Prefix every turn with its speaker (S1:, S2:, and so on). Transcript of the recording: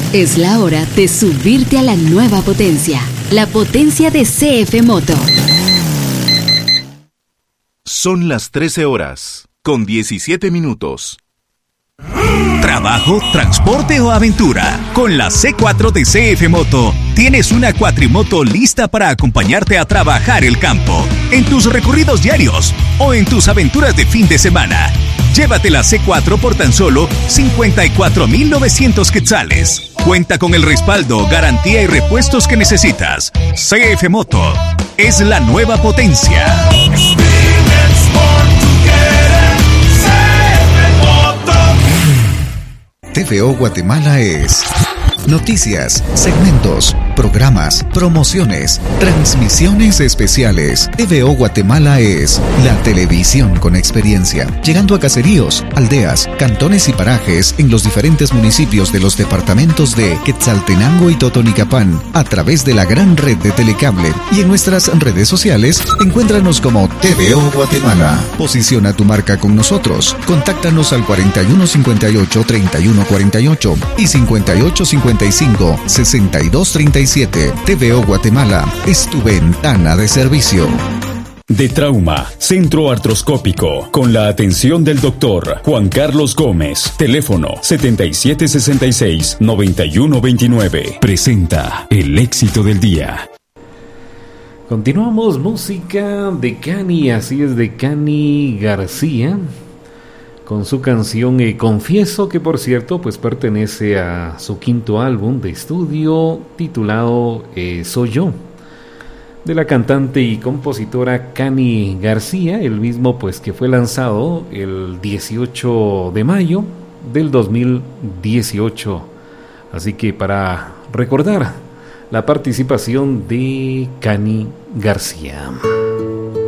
S1: Es la hora de subirte a la nueva potencia, la potencia de CF Moto.
S2: Son las 13 horas, con 17 minutos.
S3: Trabajo, transporte o aventura. Con la C4 de CF Moto, tienes una cuatrimoto lista para acompañarte a trabajar el campo, en tus recorridos diarios o en tus aventuras de fin de semana. Llévate la C4 por tan solo 54,900 quetzales. Cuenta con el respaldo, garantía y repuestos que necesitas. CF Moto es la nueva potencia.
S4: TVO Guatemala es noticias, segmentos, programas, promociones, transmisiones especiales. TVO Guatemala es la televisión con experiencia, llegando a caseríos, aldeas, cantones y parajes en los diferentes municipios de los departamentos de Quetzaltenango y Totonicapán, a través de la gran red de Telecable. Y en nuestras redes sociales, encuéntranos como TVO Guatemala. Posiciona tu marca con nosotros. Contáctanos al 4158-3148 y 5855-6237. TVO Guatemala es tu ventana de servicio.
S5: De Trauma, Centro Artroscópico, con la atención del doctor Juan Carlos Gómez. Teléfono 7766-9129. Presenta el éxito del día.
S6: Continuamos, música de Cani, así es, de Cani García, con su canción Confieso, que por cierto pues pertenece a su quinto álbum de estudio titulado Soy Yo, de la cantante y compositora Cani García, el mismo pues que fue lanzado el 18 de mayo del 2018. Así que para recordar la participación de Cani García.